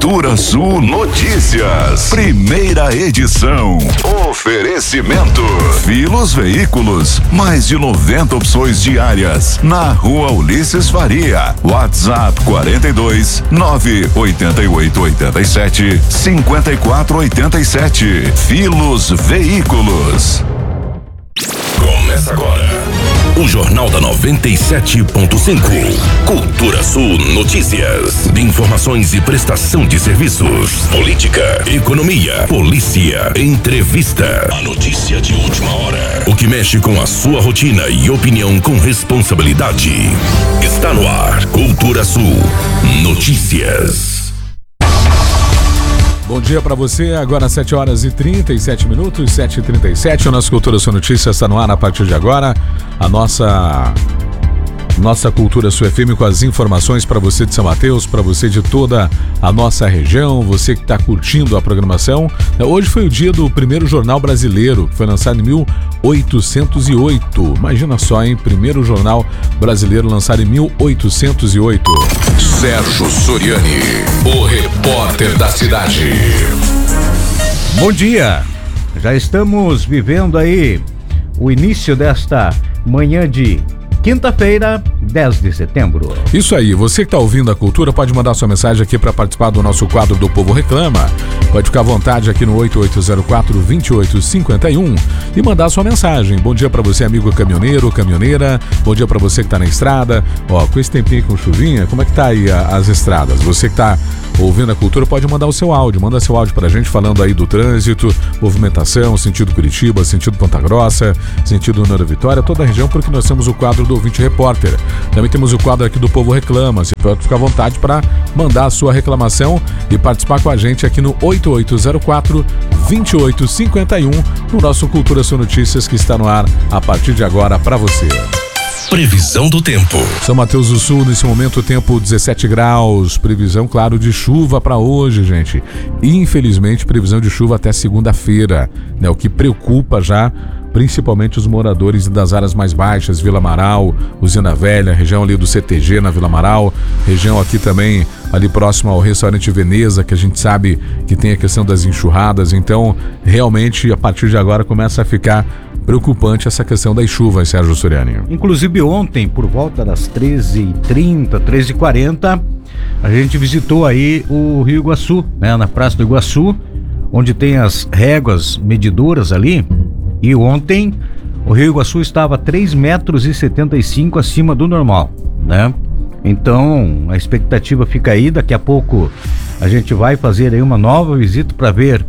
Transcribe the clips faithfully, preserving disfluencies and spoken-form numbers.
Cultura Sul Notícias, primeira edição. Oferecimento Filos Veículos, mais de noventa opções diárias na Rua Ulisses Faria. WhatsApp quarenta e dois, nove oito oito oito sete, cinco quatro oito sete. Filos Veículos. Começa agora o Jornal da noventa e sete ponto cinco. Cultura Sul Notícias. De informações e prestação de serviços. Política, economia, polícia, entrevista. A notícia de última hora. O que mexe com a sua rotina e opinião com responsabilidade. Está no ar. Cultura Sul Notícias. Bom dia para você, agora sete horas e trinta e sete minutos, sete e trinta e sete. O nosso Cultura Sul Notícias está no ar a partir de agora. A nossa nossa Cultura Sul F M com as informações para você de São Mateus, para você de toda a nossa região, você que está curtindo a programação. Hoje foi o dia do primeiro jornal brasileiro, que foi lançado em mil oitocentos e oito. Imagina só, hein? Primeiro jornal brasileiro lançado em mil oitocentos e oito. Sérgio Soriani, o repórter da cidade. Bom dia, já estamos vivendo aí o início desta manhã de quinta-feira, dez de setembro. Isso aí, você que está ouvindo a Cultura pode mandar sua mensagem aqui para participar do nosso quadro do Povo Reclama. Pode ficar à vontade aqui no oito oito zero quatro, dois oito cinco um e mandar sua mensagem. Bom dia para você, amigo caminhoneiro, caminhoneira. Bom dia para você que está na estrada. Ó, com esse tempinho com chuvinha, como é que tá aí a, as estradas? Você que está ouvindo a Cultura pode mandar o seu áudio. Manda seu áudio pra gente falando aí do trânsito, movimentação, sentido Curitiba, sentido Ponta Grossa, sentido Nova Vitória, toda a região, porque nós temos o quadro do Ouvinte Repórter. Também temos o quadro aqui do Povo Reclama. Você pode ficar à vontade para mandar a sua reclamação e participar com a gente aqui no oito oito zero quatro, dois oito cinco um no nosso Cultura Sul Notícias, que está no ar a partir de agora para você. Previsão do tempo. São Mateus do Sul, nesse momento, tempo dezessete graus. Previsão, claro, de chuva para hoje, gente. Infelizmente, previsão de chuva até segunda-feira, né? O que preocupa já, principalmente os moradores das áreas mais baixas, Vila Amaral, Usina Velha, região ali do C T G na Vila Amaral, região aqui também ali próximo ao restaurante Veneza, que a gente sabe que tem a questão das enxurradas. Então, realmente, a partir de agora começa a ficar preocupante essa questão das chuvas, Sérgio Soriani. Inclusive ontem, por volta das treze e trinta, treze e quarenta, a gente visitou aí o Rio Iguaçu, né, na Praça do Iguaçu, onde tem as réguas medidoras ali, e ontem o Rio Iguaçu estava três metros e setenta e cinco acima do normal, né? Então a expectativa fica aí, daqui a pouco a gente vai fazer aí uma nova visita para ver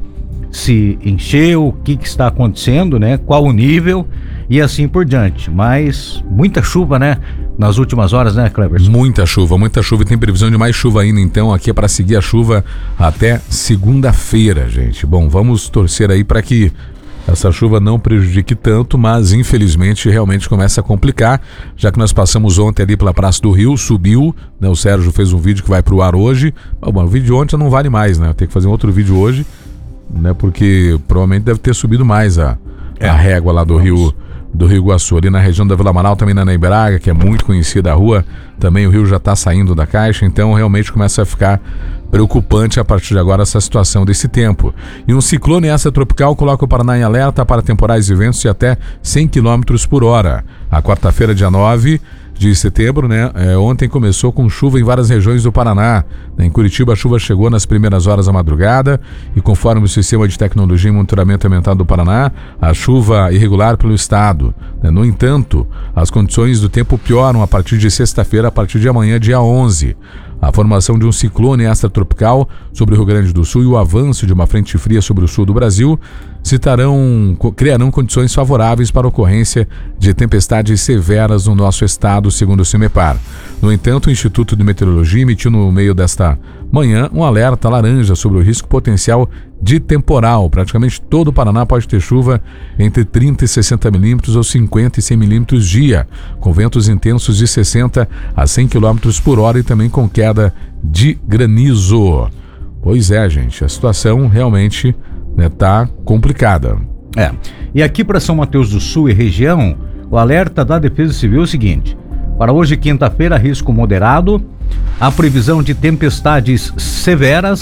se encheu, o que, que está acontecendo, né? Qual o nível e assim por diante. Mas muita chuva, né? Nas últimas horas, né, Cleverson? Muita chuva, muita chuva e tem previsão de mais chuva ainda, então aqui é para seguir a chuva até segunda-feira, gente. Bom, vamos torcer aí para que essa chuva não prejudique tanto, mas infelizmente realmente começa a complicar, já que nós passamos ontem ali pela Praça do Rio, subiu, né? O Sérgio fez um vídeo que vai pro ar hoje. Bom, o vídeo de ontem não vale mais, né? Tem que fazer um outro vídeo hoje, né? Porque provavelmente deve ter subido mais a, é. a régua lá do Vamos. Rio do Rio Iguaçu, ali na região da Vila Amaral, também na Neibraga, que é muito conhecida a rua, também o rio já está saindo da caixa, então realmente começa a ficar preocupante a partir de agora essa situação desse tempo. E um ciclone extratropical coloca o Paraná em alerta para temporais e ventos de até cem quilômetros por hora. A quarta-feira, dia nove de setembro, né? É, ontem começou com chuva em várias regiões do Paraná. Em Curitiba, a chuva chegou nas primeiras horas da madrugada e, conforme o Sistema de Tecnologia e Monitoramento Ambiental do Paraná, a chuva irregular pelo estado. No entanto, as condições do tempo pioram a partir de sexta-feira, a partir de amanhã, dia onze. A formação de um ciclone extratropical sobre o Rio Grande do Sul e o avanço de uma frente fria sobre o sul do Brasil citarão, criarão condições favoráveis para a ocorrência de tempestades severas no nosso estado, segundo o CIMEPAR. No entanto, o Instituto de Meteorologia emitiu no meio desta manhã um alerta laranja sobre o risco potencial de temporal. Praticamente todo o Paraná pode ter chuva entre trinta e sessenta milímetros ou cinquenta e cem milímetros dia, com ventos intensos de sessenta a cem quilômetros por hora e também com queda de granizo. Pois é, gente, a situação realmente está, né, complicada. É, e aqui para São Mateus do Sul e região, o alerta da Defesa Civil é o seguinte: para hoje, quinta-feira, risco moderado, a previsão de tempestades severas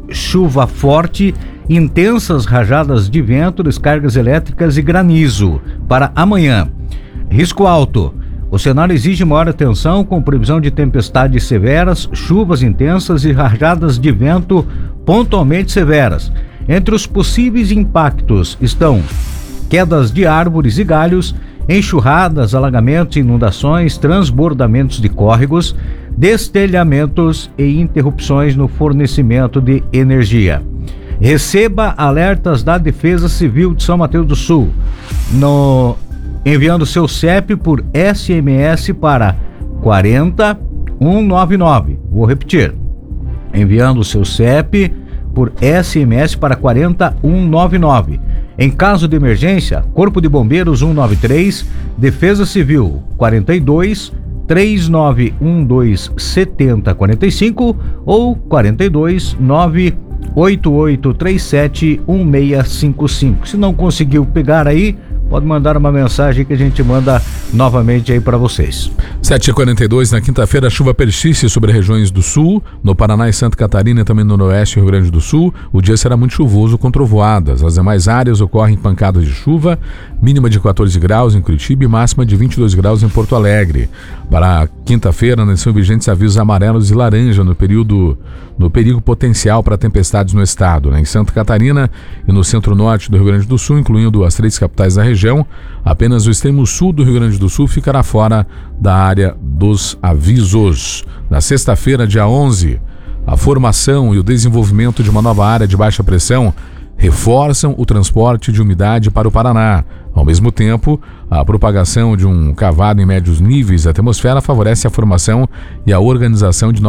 chuva forte, intensas rajadas de vento, descargas elétricas e granizo para amanhã. Risco alto. O cenário exige maior atenção, com previsão de tempestades severas, chuvas intensas e rajadas de vento pontualmente severas. Entre os possíveis impactos estão quedas de árvores e galhos, enxurradas, alagamentos, inundações, transbordamentos de córregos, destelhamentos e interrupções no fornecimento de energia. Receba alertas da Defesa Civil de São Mateus do Sul, no, enviando seu C E P por S M S para quarenta um noventa e nove. Vou repetir. Enviando seu C E P por S M S para quarenta um noventa e nove. Em caso de emergência, Corpo de Bombeiros cento e noventa e três, Defesa Civil quarenta e dois, três nove um dois, sete zero quatro cinco ou quarenta e dois, nove oito oito três sete, um seis cinco cinco. Se não conseguiu pegar aí, pode mandar uma mensagem que a gente manda novamente aí para vocês. sete e quarenta e dois, na quinta-feira a chuva persiste sobre regiões do sul, no Paraná e Santa Catarina e também no Noroeste e Rio Grande do Sul. O dia será muito chuvoso com trovoadas. As demais áreas ocorrem pancadas de chuva, mínima de quatorze graus em Curitiba e máxima de vinte e dois graus em Porto Alegre. Para a quinta-feira, são vigentes avisos amarelos e laranja no período no perigo potencial para tempestades no estado. Em Santa Catarina e no centro-norte do Rio Grande do Sul, incluindo as três capitais da região, apenas o extremo sul do Rio Grande do Sul ficará fora da área dos avisos. Na sexta-feira, dia onze, a formação e o desenvolvimento de uma nova área de baixa pressão reforçam o transporte de umidade para o Paraná. Ao mesmo tempo, a propagação de um cavado em médios níveis da atmosfera favorece a formação e a organização de